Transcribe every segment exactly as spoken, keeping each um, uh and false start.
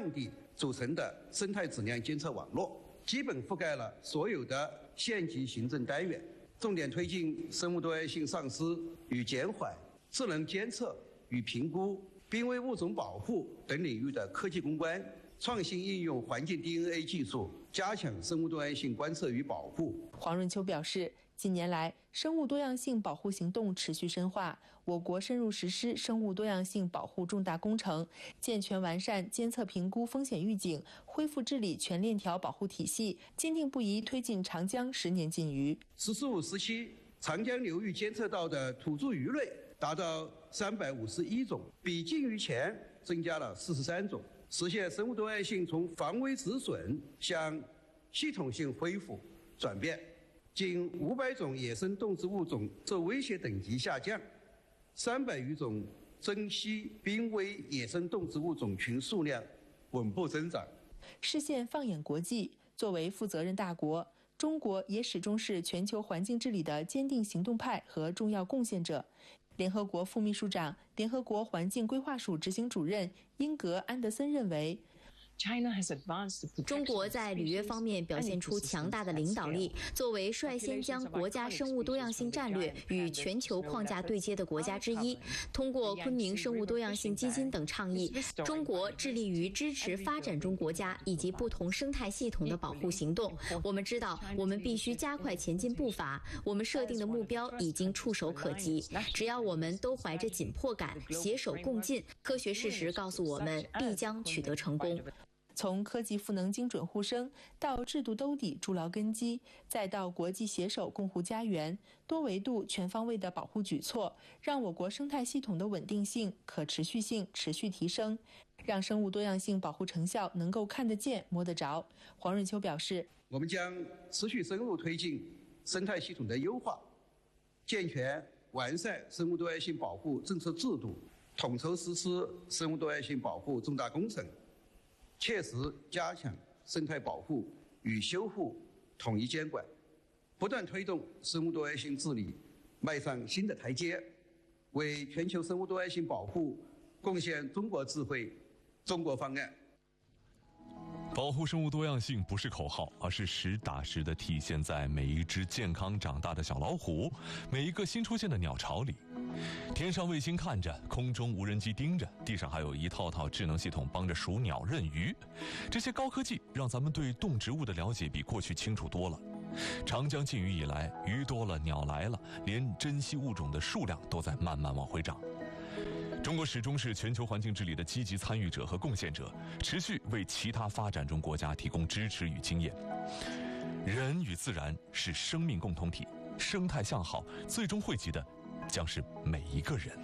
样地组成的生态质量监测网络，基本覆盖了所有的县级行政单元，重点推进生物多样性丧失与减缓、智能监测与评估、濒危物种保护等领域的科技攻关，创新应用环境 D N A 技术，加强生物多样性观测与保护。 黄润秋表示，近年来，生物多样性保护行动持续深化，我国深入实施生物多样性保护重大工程，健全完善监测评估风险预警、恢复治理全链条保护体系，坚定不移推进长江十年禁渔。 “十四五”时期，长江流域监测到的土著鱼类达到三百五十一种，比禁渔前增加了四十三种，实现生物多样性从防微止损向系统性恢复转变。仅五百种野生动植物种受威胁等级下降，三百余种珍稀濒危野生动植物种群数量稳步增长。 视线放眼国际，作为负责任大国，中国也始终是全球环境治理的坚定行动派和重要贡献者。联合国副秘书长、联合国环境规划署执行主任英格·安德森认为， 中国在履约方面表现出强大的领导力，作为率先将国家生物多样性战略与全球框架对接的国家之一，通过昆明生物多样性基金等倡议，中国致力于支持发展中国家以及不同生态系统的保护行动。我们知道，我们必须加快前进步伐，我们设定的目标已经触手可及。只要我们都怀着紧迫感，携手共进，科学事实告诉我们，必将取得成功。 从科技赋能精准护生，到制度兜底筑牢根基，再到国际携手共护家园，多维度全方位的保护举措，让我国生态系统的稳定性、可持续性持续提升，让生物多样性保护成效能够看得见、摸得着。黄润秋表示， 我们将持续深入推进生态系统的优化，健全完善生物多样性保护政策制度，统筹实施生物多样性保护重大工程，切实加强生态保护与修复统一监管，不断推动生物多样性治理迈上新的台阶，为全球生物多样性保护贡献中国智慧、中国方案。 保护生物多样性不是口号，而是实打实的体现在每一只健康长大的小老虎，每一个新出现的鸟巢里。天上卫星看着，空中无人机盯着，地上还有一套套智能系统帮着数鸟认鱼。这些高科技让咱们对动植物的了解比过去清楚多了。长江禁渔以来，鱼多了，鸟来了，连珍稀物种的数量都在慢慢往回涨。中国始终是全球环境治理的积极参与者和贡献者，持续为其他发展中国家提供支持与经验。人与自然是生命共同体，生态向好，最终惠及的将是每一个人。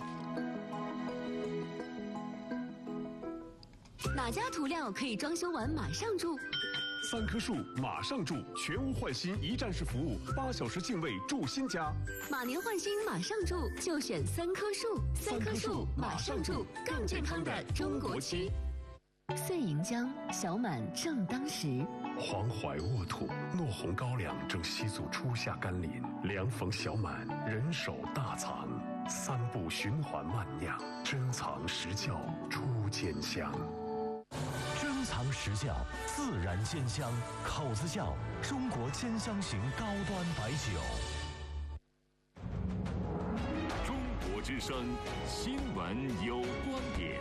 哪家涂料可以装修完马上住？ 三棵树马上住，全屋换新一站式服务，八小时净位住新家。 马年换新马上住，就选三棵树。三棵树马上住，更健康的中国区。岁盈江，小满正当时。 黄淮沃土，糯红高粱正吸足初夏甘霖。凉逢小满，人手大藏，三步循环慢酿，珍藏实窖出坚香。 珍藏实窖，自然鲜香。口子窖，中国坚香型高端白酒。 中国之声，新闻有观点。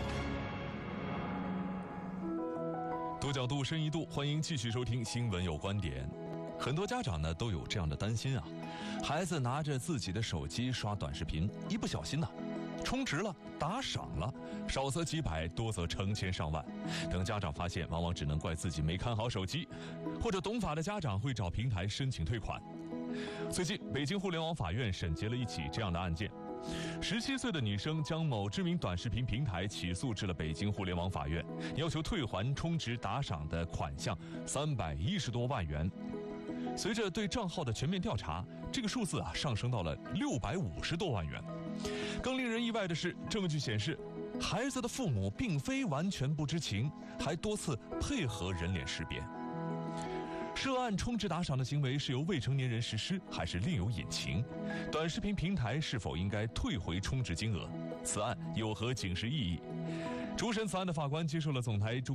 多角度，深一度，欢迎继续收听《新闻有观点》。很多家长呢都有这样的担心啊，孩子拿着自己的手机刷短视频，一不小心呢，充值了，打赏了，少则几百，多则成千上万。等家长发现，往往只能怪自己没看好手机，或者懂法的家长会找平台申请退款。最近，北京互联网法院审结了一起这样的案件。十七岁的女生将某知名短视频平台起诉至了北京互联网法院，要求退还充值打赏的款项三百一十多万元。随着对账号的全面调查，这个数字啊上升到了六百五十多万元。更令人意外的是，证据显示，孩子的父母并非完全不知情，还多次配合人脸识别。涉案充值打赏的行为是由未成年人实施，还是另有隐情？短视频平台是否应该退回充值金额？此案有何警示意义？主审此案的法官接受了总台中